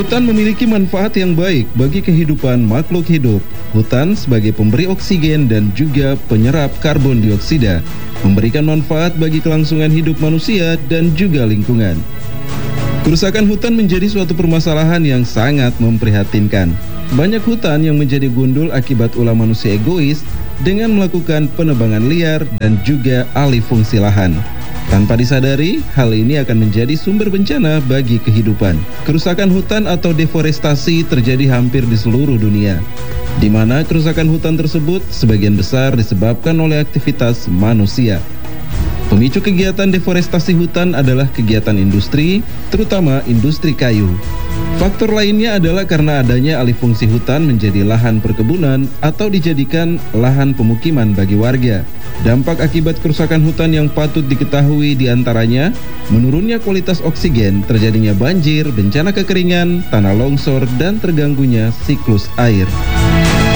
Hutan memiliki manfaat yang baik bagi kehidupan makhluk hidup. Hutan sebagai pemberi oksigen dan juga penyerap karbon dioksida, memberikan manfaat bagi kelangsungan hidup manusia dan juga lingkungan. Kerusakan hutan menjadi suatu permasalahan yang sangat memprihatinkan. Banyak hutan yang menjadi gundul akibat ulah manusia egois dengan melakukan penebangan liar dan juga alih fungsi lahan. Tanpa disadari, hal ini akan menjadi sumber bencana bagi kehidupan. Kerusakan hutan atau deforestasi terjadi hampir di seluruh dunia, di mana kerusakan hutan tersebut sebagian besar disebabkan oleh aktivitas manusia. Pemicu kegiatan deforestasi hutan adalah kegiatan industri, terutama industri kayu. Faktor lainnya adalah karena adanya alih fungsi hutan menjadi lahan perkebunan atau dijadikan lahan pemukiman bagi warga. Dampak akibat kerusakan hutan yang patut diketahui diantaranya menurunnya kualitas oksigen, terjadinya banjir, bencana kekeringan, tanah longsor, dan terganggunya siklus air.